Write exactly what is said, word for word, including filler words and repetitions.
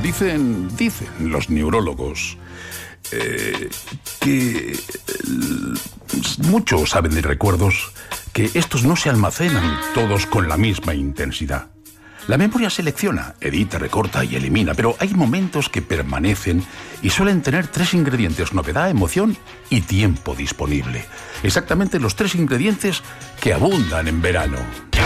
Dicen, dicen los neurólogos eh, que eh, muchos saben de recuerdos que estos no se almacenan todos con la misma intensidad. La memoria selecciona, edita, recorta y elimina, pero hay momentos que permanecen y suelen tener tres ingredientes: novedad, emoción y tiempo disponible. Exactamente los tres ingredientes que abundan en verano.